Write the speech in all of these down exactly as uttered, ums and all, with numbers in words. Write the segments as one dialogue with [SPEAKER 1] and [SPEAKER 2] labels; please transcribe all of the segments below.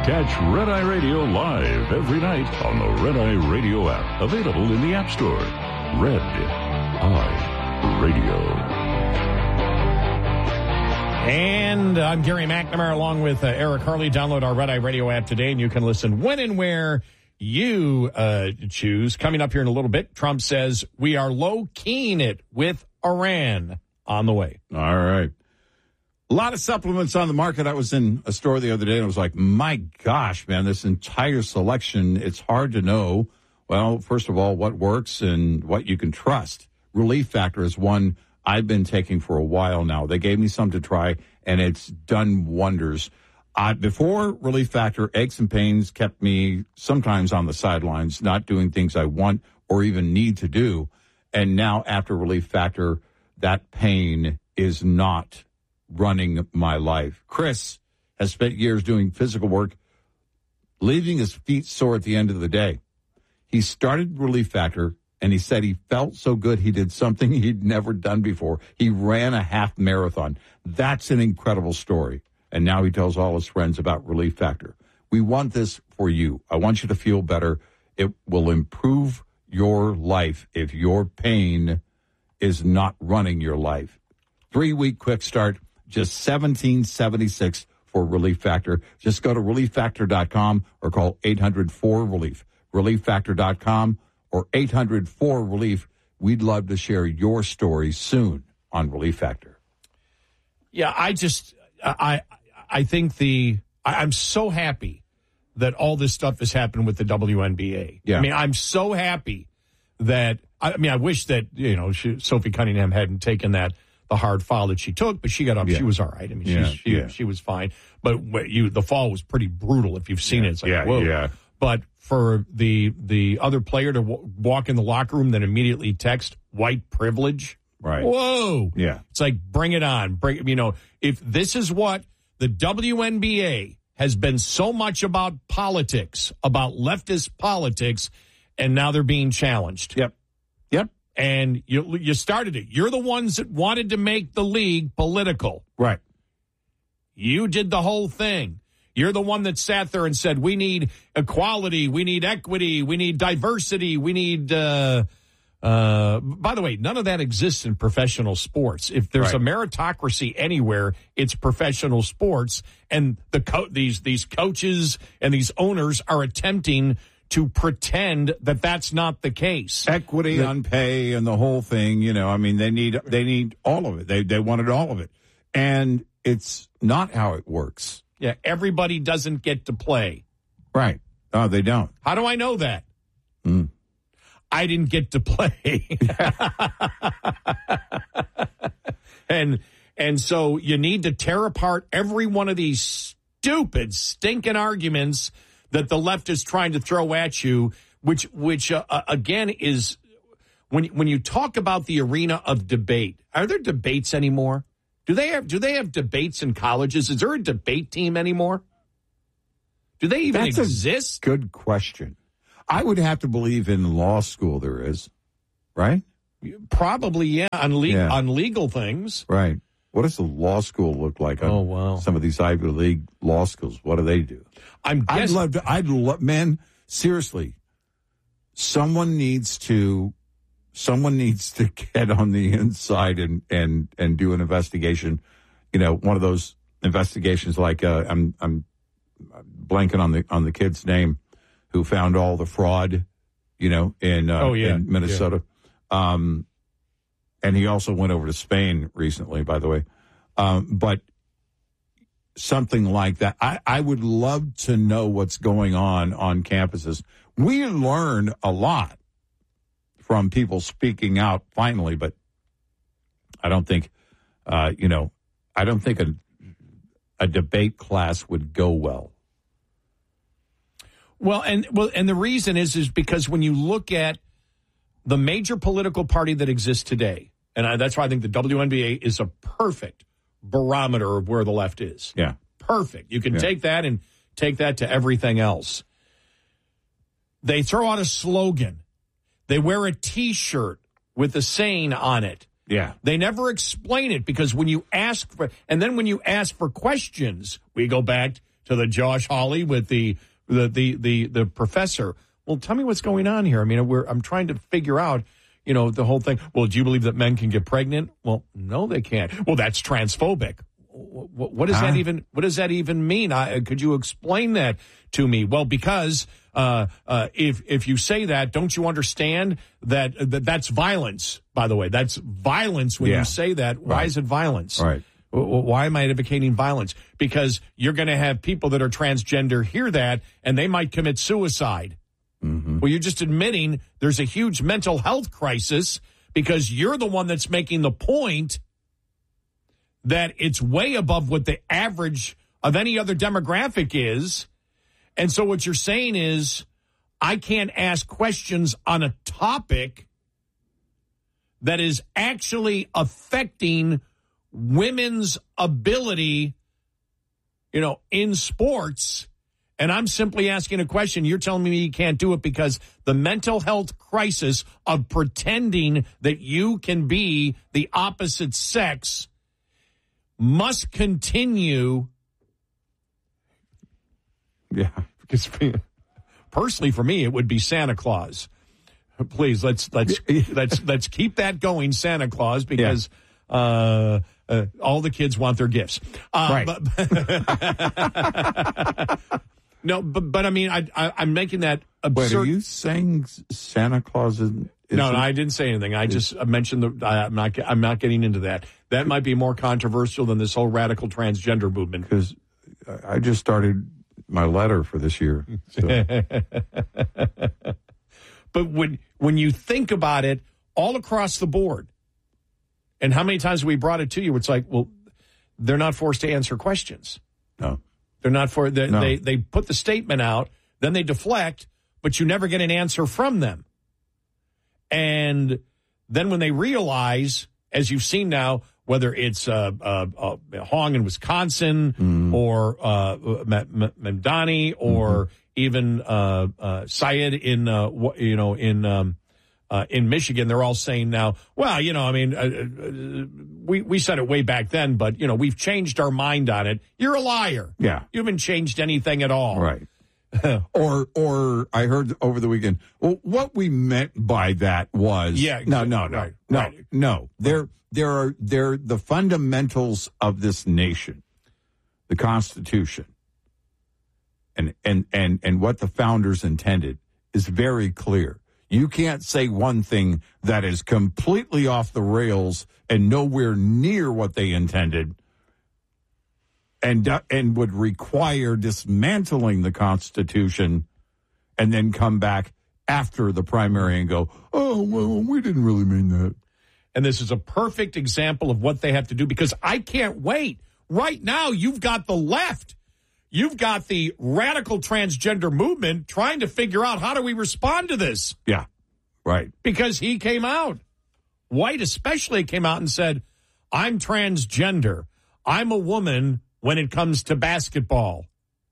[SPEAKER 1] Catch Red Eye Radio live every night on the Red Eye Radio app. Available in the App Store. Red Eye Radio.
[SPEAKER 2] And I'm Gary McNamara along with uh, Eric Harley. Download our Red Eye Radio app today, and you can listen when and where you uh, choose. Coming up here in a little bit, Trump says we are low-keying it with Iran on the way.
[SPEAKER 3] All right. A lot of supplements on the market. I was in a store the other day and I was like, my gosh, man, this entire selection, it's hard to know. Well, first of all, what works and what you can trust. Relief Factor is one I've been taking for a while now. They gave me some to try and it's done wonders. Uh, before Relief Factor, aches and pains kept me sometimes on the sidelines, not doing things I want or even need to do. And now after Relief Factor, that pain is not running my life. Chris has spent years doing physical work, leaving his feet sore at the end of the day. He started Relief Factor, and he said he felt so good he did something he'd never done before. He ran a half marathon. That's an incredible story. And now he tells all his friends about Relief Factor. We want this for you. I want you to feel better. It will improve your life if your pain is not running your life. Three-week quick start. Just seventeen seventy-six for Relief Factor. Just go to relief factor dot com or call eight hundred four relief. relief factor dot com or eight hundred four relief. We'd love to share your story soon on Relief Factor.
[SPEAKER 2] Yeah, I just, I I think the, I'm so happy that all this stuff has happened with the W N B A.
[SPEAKER 3] Yeah.
[SPEAKER 2] I mean, I'm so happy that, I mean, I wish that, you know, she, Sophie Cunningham hadn't taken that, the hard foul that she took, but she got up. Yeah. She was all right. I mean,
[SPEAKER 3] yeah,
[SPEAKER 2] she's, she,
[SPEAKER 3] yeah.
[SPEAKER 2] she was fine. But what you, the fall was pretty brutal. If you've seen
[SPEAKER 3] yeah,
[SPEAKER 2] it, it's like,
[SPEAKER 3] yeah,
[SPEAKER 2] whoa.
[SPEAKER 3] Yeah.
[SPEAKER 2] But for the the other player to w- walk in the locker room, then immediately text white privilege.
[SPEAKER 3] Right.
[SPEAKER 2] Whoa.
[SPEAKER 3] Yeah.
[SPEAKER 2] It's like, bring it on. Bring, you know, if this is what the W N B A has been so much about politics, about leftist politics, and now they're being challenged.
[SPEAKER 3] Yep. Yep.
[SPEAKER 2] And you you started it. You're the ones that wanted to make the league political.
[SPEAKER 3] Right.
[SPEAKER 2] You did the whole thing. You're the one that sat there and said, we need equality, we need equity, we need diversity, we need, uh, uh, by the way, none of that exists in professional sports. If there's
[SPEAKER 3] right.
[SPEAKER 2] a meritocracy anywhere, it's professional sports. And the co- these these coaches and these owners are attempting to pretend that that's not the case.
[SPEAKER 3] Equity
[SPEAKER 2] the,
[SPEAKER 3] on pay and the whole thing, you know, I mean, they need they need all of it. They they wanted all of it. And it's not how it works.
[SPEAKER 2] Yeah, everybody doesn't get to play.
[SPEAKER 3] Right. Oh, they don't.
[SPEAKER 2] How do I know that?
[SPEAKER 3] Mm.
[SPEAKER 2] I didn't get to play. and and so you need to tear apart every one of these stupid, stinking arguments that the left is trying to throw at you, which, which uh, uh, again, is when when you talk about the arena of debate, are there debates anymore? Do they have do they have debates in colleges? Is there a debate team anymore? Do they even
[SPEAKER 3] That's
[SPEAKER 2] exist?
[SPEAKER 3] A good question. I would have to believe in law school there is, right?
[SPEAKER 2] Probably, yeah, on, le-
[SPEAKER 3] yeah.
[SPEAKER 2] on legal things.
[SPEAKER 3] Right. What does the law school look like?
[SPEAKER 2] Oh, wow.
[SPEAKER 3] Some of these Ivy League law schools, what do they do?
[SPEAKER 2] I'm guessing.
[SPEAKER 3] I'd love to, I'd love, man, seriously, someone needs to, someone needs to get on the inside and, and, and do an investigation. You know, one of those investigations like, uh, I'm, I'm blanking on the, on the kid's name who found all the fraud, you know, in, uh,
[SPEAKER 2] oh, yeah.
[SPEAKER 3] in Minnesota. Yeah. Um, and he also went over to Spain recently, by the way. Um, but something like that. I, I would love to know what's going on on campuses. We learn a lot from people speaking out finally, but I don't think, uh, you know, I don't think a, a debate class would go well.
[SPEAKER 2] Well, and well, and the reason is is because when you look at the major political party that exists today, and I, that's why I think the W N B A is a perfect barometer of where the left is.
[SPEAKER 3] Yeah.
[SPEAKER 2] Perfect. You can
[SPEAKER 3] yeah.
[SPEAKER 2] take that and take that to everything else. They throw out a slogan. They wear a T-shirt with a saying on it.
[SPEAKER 3] Yeah.
[SPEAKER 2] They never explain it because when you ask for, and then when you ask for questions, we go back to the Josh Hawley with the the the the, the professor. Well, tell me what's going on here. I mean, we're I'm trying to figure out, you know, the whole thing. Well, do you believe that men can get pregnant? Well, no, they can't. Well, that's transphobic. What, what does
[SPEAKER 3] huh?
[SPEAKER 2] that even what does that even mean? I, could you explain that to me? Well, because uh, uh, if if you say that, don't you understand that, that that's violence? By the way, that's violence when
[SPEAKER 3] Yeah.
[SPEAKER 2] you say that. Why
[SPEAKER 3] Right.
[SPEAKER 2] is it violence?
[SPEAKER 3] Right.
[SPEAKER 2] Why am I advocating violence? Because you're going to have people that are transgender hear that, and they might commit suicide.
[SPEAKER 3] Mm-hmm.
[SPEAKER 2] Well, you're just admitting there's a huge mental health crisis because you're the one that's making the point that it's way above what the average of any other demographic is. And so what you're saying is I can't ask questions on a topic that is actually affecting women's ability, you know, in sports. And I'm simply asking a question. You're telling me you can't do it because the mental health crisis of pretending that you can be the opposite sex must continue.
[SPEAKER 3] Yeah.
[SPEAKER 2] Because personally, for me, it would be Santa Claus. Please let's let's let's let's keep that going, Santa Claus, because yeah. uh, uh, all the kids want their gifts. Uh,
[SPEAKER 3] right.
[SPEAKER 2] But, no, but but I mean, I, I I'm making that absurd.
[SPEAKER 3] Wait, are you saying Santa Claus isn't?
[SPEAKER 2] No, no, I didn't say anything. I just mentioned the. I'm not. I'm not getting into that. That might be more controversial than this whole radical transgender movement.
[SPEAKER 3] Because I just started my letter for this year. So.
[SPEAKER 2] But when when you think about it, all across the board, and how many times we brought it to you, it's like, well, they're not forced to answer questions.
[SPEAKER 3] No,
[SPEAKER 2] they're not for. They
[SPEAKER 3] no.
[SPEAKER 2] they, they put the statement out, then they deflect, but you never get an answer from them. And then when they realize, as you've seen now, whether it's uh, uh, uh, Hong in Wisconsin mm. or uh, Mamdani or mm-hmm. even uh, uh, Syed in uh, you know in um, uh, in Michigan, they're all saying now, well, you know, I mean, uh, uh, we we said it way back then, but you know, we've changed our mind on it. You're a liar.
[SPEAKER 3] Yeah,
[SPEAKER 2] you haven't changed anything at all.
[SPEAKER 3] Right. or, or I heard over the weekend. Well, what we meant by that was,
[SPEAKER 2] yeah,
[SPEAKER 3] no, no, no,
[SPEAKER 2] right,
[SPEAKER 3] no,
[SPEAKER 2] right.
[SPEAKER 3] no. There, there are, there, the fundamentals of this nation, the Constitution, and and and and what the founders intended is very clear. You can't say one thing that is completely off the rails and nowhere near what they intended. And and would require dismantling the Constitution and then come back after the primary and go, oh, well, we didn't really mean that.
[SPEAKER 2] And this is a perfect example of what they have to do because I can't wait. Right now, you've got the left. You've got the radical transgender movement trying to figure out how do we respond to this.
[SPEAKER 3] Yeah, right.
[SPEAKER 2] Because he came out. White especially came out and said, I'm transgender. I'm a woman when it comes to basketball.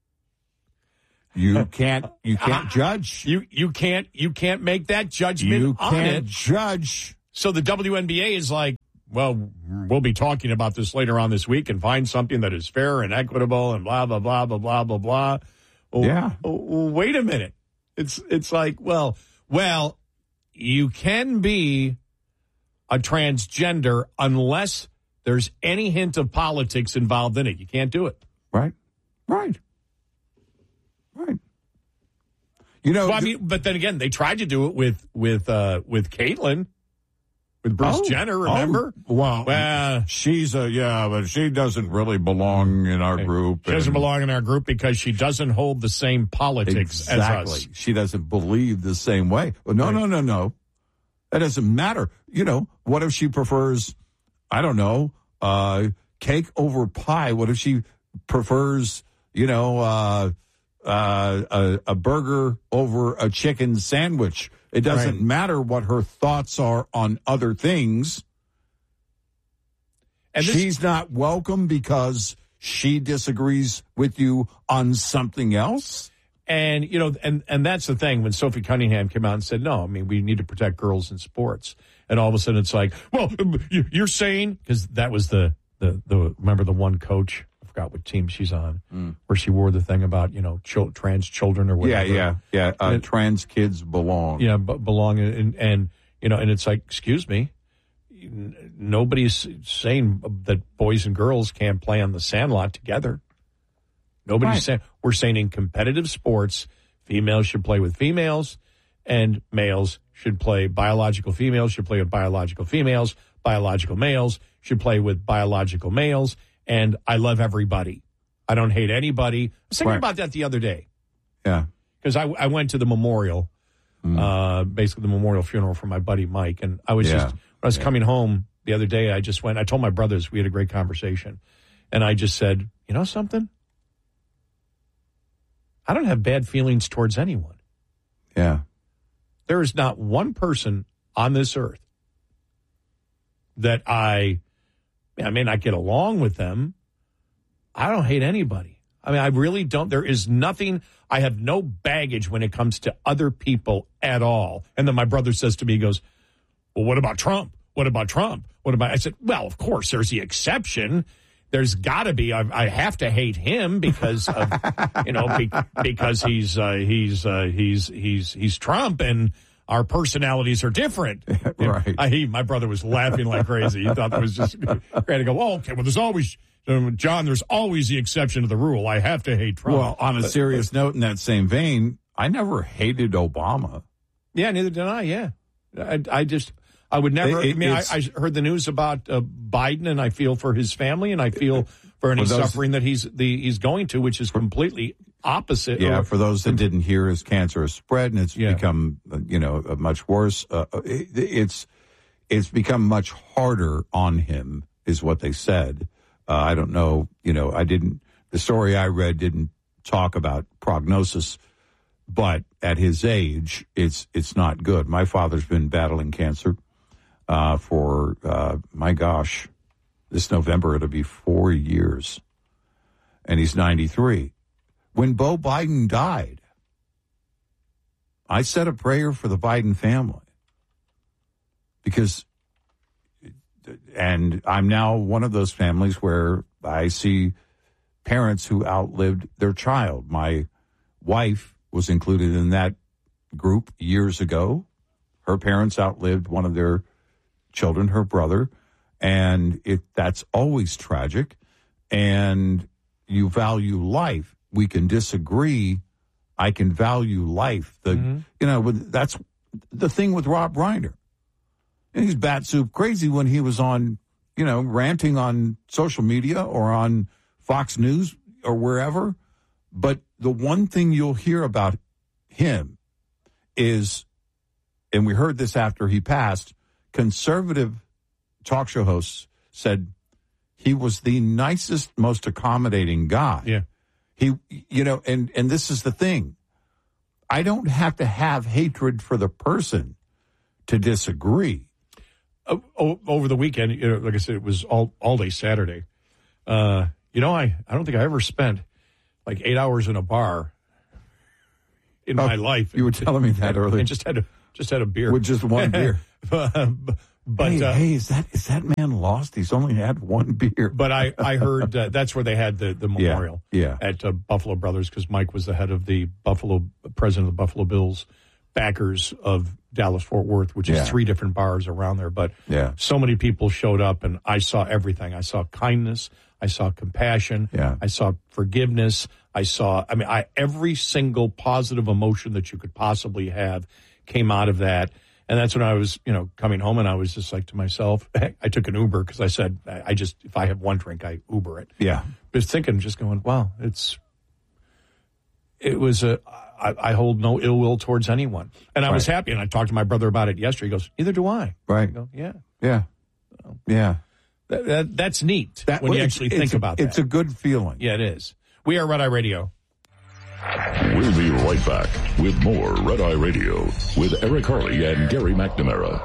[SPEAKER 3] You can't you can't
[SPEAKER 2] uh,
[SPEAKER 3] judge.
[SPEAKER 2] You you can't you can't make that judgment
[SPEAKER 3] you
[SPEAKER 2] on
[SPEAKER 3] can't
[SPEAKER 2] it.
[SPEAKER 3] judge.
[SPEAKER 2] So the W N B A is like, well, we'll be talking about this later on this week and find something that is fair and equitable and blah blah blah blah blah blah blah. Oh,
[SPEAKER 3] yeah.
[SPEAKER 2] Oh, wait a minute. It's it's like, well, well, you can be a transgender unless there's any hint of politics involved in it. You can't do it.
[SPEAKER 3] Right. Right. Right. You know,
[SPEAKER 2] well, I mean, but then again, they tried to do it with with uh, with Caitlyn, with Bruce
[SPEAKER 3] oh,
[SPEAKER 2] Jenner. Remember?
[SPEAKER 3] Oh, well,
[SPEAKER 2] well,
[SPEAKER 3] she's a yeah, but she doesn't really belong in our group.
[SPEAKER 2] She doesn't belong in our group because she doesn't hold the same politics
[SPEAKER 3] exactly.
[SPEAKER 2] as us.
[SPEAKER 3] She doesn't believe the same way. Well, no, right. no, no, no. That doesn't matter. You know, what if she prefers? I don't know, uh, cake over pie. What if she prefers, you know, uh, uh, a, a burger over a chicken sandwich? It doesn't right. matter what her thoughts are on other things. And this, she's not welcome because she disagrees with you on something else.
[SPEAKER 2] And, you know, and, and that's the thing. When Sophie Cunningham came out and said, no, I mean, we need to protect girls in sports. And all of a sudden it's like, well, you're saying, because that was the, the, the, remember the one coach forgot what team she's on, mm. where she wore the thing about, you know, ch- trans children or whatever.
[SPEAKER 3] Yeah, yeah, yeah. Uh,
[SPEAKER 2] it,
[SPEAKER 3] trans kids belong.
[SPEAKER 2] Yeah, b- belong. And, and, you know, and it's like, excuse me, nobody's saying that boys and girls can't play on the sandlot together. Nobody's right. saying, we're saying in competitive sports, females should play with females and males should play, biological females should play with biological females, biological males should play with biological males. And I love everybody. I don't hate anybody. I was thinking right. about that the other day.
[SPEAKER 3] Yeah.
[SPEAKER 2] Because I, I went to the memorial, mm. uh, basically the memorial funeral for my buddy Mike. And I was yeah. just, when I was yeah. coming home the other day, I just went, I told my brothers, we had a great conversation. And I just said, you know something? I don't have bad feelings towards anyone.
[SPEAKER 3] Yeah.
[SPEAKER 2] There is not one person on this earth that I, I may not get along with them. I don't hate anybody. I mean, I really don't. There is nothing. I have no baggage when it comes to other people at all. And then my brother says to me, he goes, well, what about Trump? What about Trump? What about, I said, well, of course, there's the exception. There's got to be. I, I have to hate him because of, you know, be, because he's uh, he's uh, he's he's he's Trump, and our personalities are different.
[SPEAKER 3] Right.
[SPEAKER 2] I, he, my brother was laughing like crazy. He thought that was just great to go. Oh, okay. Well, there's always um, John. There's always the exception to the rule. I have to hate Trump.
[SPEAKER 3] Well, on a
[SPEAKER 2] but,
[SPEAKER 3] serious
[SPEAKER 2] but,
[SPEAKER 3] note, in that same vein, I never hated Obama.
[SPEAKER 2] Yeah, neither did I. Yeah, I, I just. I would never. It, I mean, I, I heard the news about uh, Biden, and I feel for his family, and I feel for any for those, suffering that he's the he's going to, which is completely opposite.
[SPEAKER 3] Yeah,
[SPEAKER 2] or,
[SPEAKER 3] for those that didn't hear, his cancer has spread, and it's yeah. become you know much worse. Uh, it, it's it's become much harder on him, is what they said. Uh, I don't know. You know, I didn't. The story I read didn't talk about prognosis. But at his age, it's it's not good. My father's been battling cancer uh, for, uh, my gosh, this November it'll be four years. And he's ninety-three. When Beau Biden died, I said a prayer for the Biden family. Because, and I'm now one of those families where I see parents who outlived their child. My wife was included in that group years ago. Her parents outlived one of their children, her brother, and it that's always tragic. And you value life. We can disagree. I can value life. The mm-hmm. you know that's the thing with Rob Reiner. And he's bat soup crazy when he was on, you know, ranting on social media or on Fox News or wherever. But the one thing you'll hear about him is, and we heard this after he passed, conservative talk show hosts said he was the nicest, most accommodating guy.
[SPEAKER 2] Yeah.
[SPEAKER 3] He, you know, and, and this is the thing. I don't have to have hatred for the person to disagree.
[SPEAKER 2] Oh, oh, over the weekend, you know, like I said, it was all, all day Saturday. Uh, you know, I, I don't think I ever spent like eight hours in a bar in oh, my life.
[SPEAKER 3] You were telling me that
[SPEAKER 2] and,
[SPEAKER 3] earlier.
[SPEAKER 2] And just had a, just had a beer.
[SPEAKER 3] With just one beer.
[SPEAKER 2] but but
[SPEAKER 3] hey,
[SPEAKER 2] uh,
[SPEAKER 3] hey, is that is that man lost? He's only had one beer.
[SPEAKER 2] But I, I heard uh, that's where they had the, the memorial
[SPEAKER 3] yeah, yeah.
[SPEAKER 2] at uh, Buffalo Brothers, because Mike was the head of the Buffalo, president of the Buffalo Bills backers of Dallas-Fort Worth, which
[SPEAKER 3] yeah.
[SPEAKER 2] is three different bars around there. But
[SPEAKER 3] yeah.
[SPEAKER 2] so many people showed up, and I saw everything. I saw kindness. I saw compassion.
[SPEAKER 3] Yeah.
[SPEAKER 2] I saw forgiveness. I saw, I mean, I, every single positive emotion that you could possibly have came out of that. And that's when I was, you know, coming home, and I was just like to myself, I took an Uber because I said, I just, if I have one drink, I Uber it.
[SPEAKER 3] Yeah.
[SPEAKER 2] But thinking, just going, wow, it's, it was a, I, I hold no ill will towards anyone. And I
[SPEAKER 3] right.
[SPEAKER 2] was happy. And I talked to my brother about it yesterday. He goes, neither do I.
[SPEAKER 3] Right.
[SPEAKER 2] I go, yeah.
[SPEAKER 3] Yeah.
[SPEAKER 2] So,
[SPEAKER 3] yeah.
[SPEAKER 2] That, that, that's neat
[SPEAKER 3] that,
[SPEAKER 2] when
[SPEAKER 3] well,
[SPEAKER 2] you actually think
[SPEAKER 3] a,
[SPEAKER 2] about that.
[SPEAKER 3] It's a good feeling.
[SPEAKER 2] Yeah, it is. We are Red Eye Radio.
[SPEAKER 1] We'll be right back with more Red Eye Radio with Eric Harley and Gary McNamara.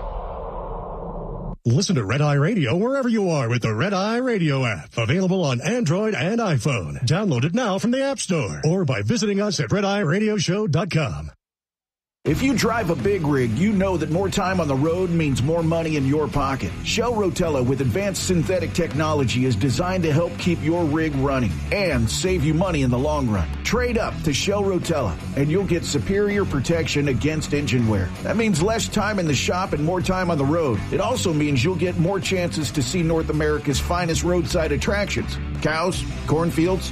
[SPEAKER 4] Listen to Red Eye Radio wherever you are with the Red Eye Radio app. Available on Android and iPhone. Download it now from the App Store or by visiting us at red eye radio show dot com.
[SPEAKER 5] If you drive a big rig, you know that more time on the road means more money in your pocket. Shell Rotella with advanced synthetic technology is designed to help keep your rig running and save you money in the long run. Trade up to Shell Rotella and you'll get superior protection against engine wear. That means less time in the shop and more time on the road. It also means you'll get more chances to see North America's finest roadside attractions. Cows, cornfields,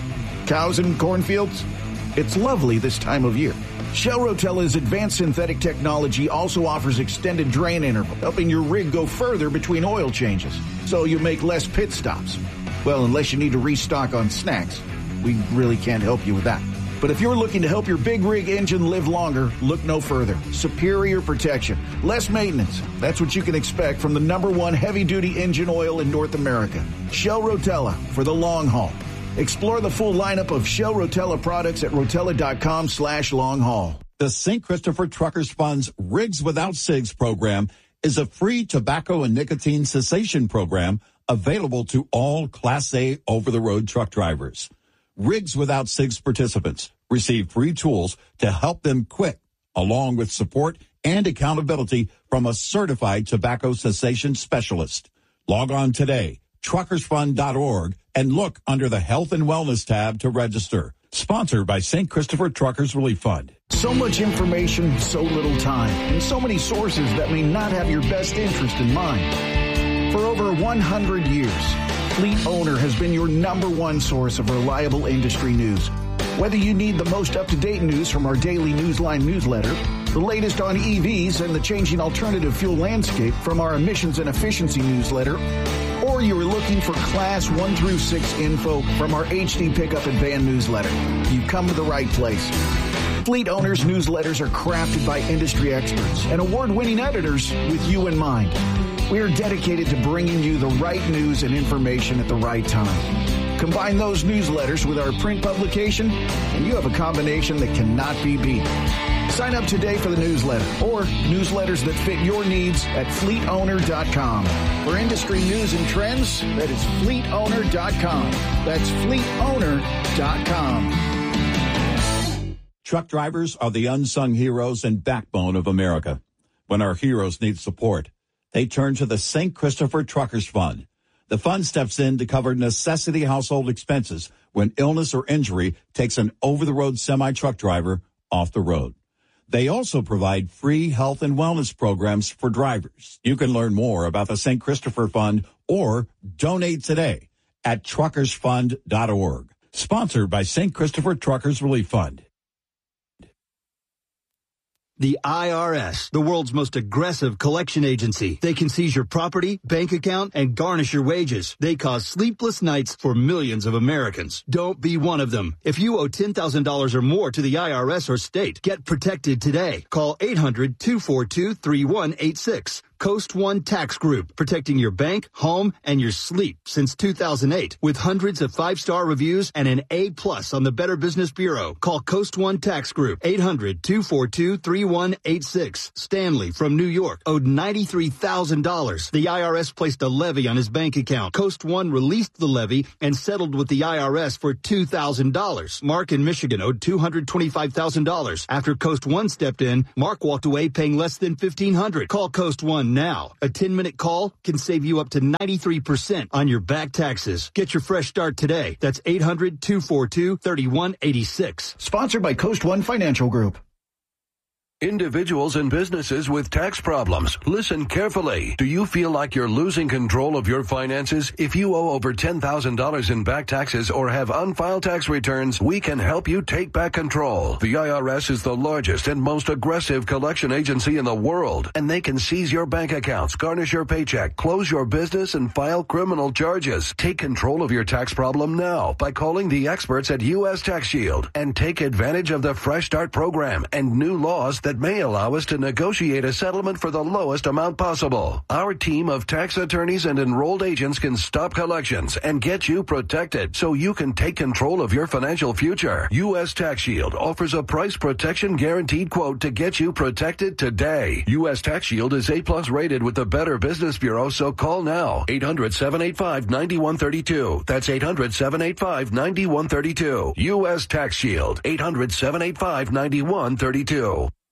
[SPEAKER 5] cows and cornfields. It's lovely this time of year. Shell Rotella's advanced synthetic technology also offers extended drain interval, helping your rig go further between oil changes, so you make less pit stops. Well, unless you need to restock on snacks, we really can't help you with that. But if you're looking to help your big rig engine live longer, look no further. Superior protection, less maintenance. That's what you can expect from the number one heavy-duty engine oil in North America. Shell Rotella for the long haul. Explore the full lineup of Shell Rotella products at rotella.com slash long haul.
[SPEAKER 3] The Saint Christopher Truckers Fund's Rigs Without Cigs program is a free tobacco and nicotine cessation program available to all Class A over-the-road truck drivers. Rigs Without Cigs participants receive free tools to help them quit, along with support and accountability from a certified tobacco cessation specialist. Log on today, truckers fund dot org, and look under the Health and Wellness tab to register. Sponsored by Saint Christopher Truckers Relief Fund.
[SPEAKER 5] So much information, so little time, and so many sources that may not have your best interest in mind. For over one hundred years, Fleet Owner has been your number one source of reliable industry news. Whether you need the most up-to-date news from our daily Newsline newsletter, the latest on E Vs and the changing alternative fuel landscape from our emissions and efficiency newsletter, or you are looking for Class one through six info from our H D Pickup and Van newsletter, you've come to the right place. Fleet Owners newsletters are crafted by industry experts and award-winning editors with you in mind. We are dedicated to bringing you the right news and information at the right time. Combine those newsletters with our print publication, and you have a combination that cannot be beat. Sign up today for the newsletter or newsletters that fit your needs at fleet owner dot com. For industry news and trends, that is fleet owner dot com. That's fleet owner dot com.
[SPEAKER 3] Truck drivers are the unsung heroes and backbone of America. When our heroes need support, they turn to the Saint Christopher Truckers Fund. The fund steps in to cover necessity household expenses when illness or injury takes an over-the-road semi-truck driver off the road. They also provide free health and wellness programs for drivers. You can learn more about the Saint Christopher Fund or donate today at truckers fund dot org. Sponsored by Saint Christopher Truckers Relief Fund.
[SPEAKER 6] The I R S, the world's most aggressive collection agency. They can seize your property, bank account, and garnish your wages. They cause sleepless nights for millions of Americans. Don't be one of them. If you owe ten thousand dollars or more to the I R S or state, get protected today. Call eight hundred, two four two, three one eight six. Coast One Tax Group, protecting your bank, home, and your sleep since two thousand eight. With hundreds of five-star reviews and an A plus on the Better Business Bureau. Call Coast One Tax Group, eight hundred, two four two, three one eight six. Stanley from New York owed ninety-three thousand dollars. The I R S placed a levy on his bank account. Coast One released the levy and settled with the I R S for two thousand dollars. Mark in Michigan owed two hundred twenty-five thousand dollars. After Coast One stepped in, Mark walked away paying less than fifteen hundred dollars. Call Coast One now. A ten-minute call can save you up to ninety-three percent on your back taxes. Get your fresh start today. That's eight hundred, two four two, three one eight six.
[SPEAKER 5] Sponsored by Coast One Financial Group.
[SPEAKER 7] Individuals and businesses with tax problems, listen carefully. Do you feel like you're losing control of your finances? If you owe over ten thousand dollars in back taxes or have unfiled tax returns, we can help you take back control. The I R S is the largest and most aggressive collection agency in the world, and they can seize your bank accounts, garnish your paycheck, close your business, and file criminal charges. Take control of your tax problem now by calling the experts at U S Tax Shield and take advantage of the Fresh Start program and new laws that may allow us to negotiate a settlement for the lowest amount possible. Our team of tax attorneys and enrolled agents can stop collections and get you protected so you can take control of your financial future. U S Tax Shield offers a price protection guaranteed quote to get you protected today. U S Tax Shield is A plus rated with the Better Business Bureau, so call now. eight hundred, seven eight five, nine one three two. That's eight hundred, seven eight five, nine one three two. U S Tax Shield. eight hundred, seven eight five, nine one three two.